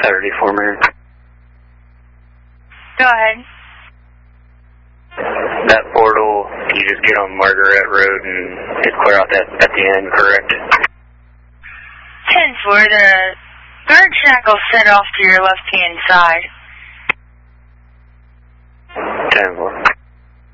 Saturday for Marion. Go ahead. That portal, you just get on Margaret Road and it's clear out that at the end, correct? 10-4, the guard shackle's set off to your left-hand side.